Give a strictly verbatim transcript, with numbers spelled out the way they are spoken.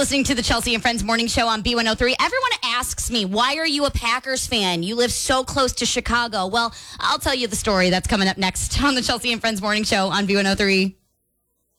listening to the Chelsea and Friends Morning Show on B one oh three. Everyone asks me, why are you a Packers fan? You live so close to Chicago. Well, I'll tell you the story that's coming up next on the Chelsea and Friends Morning Show on B one oh three.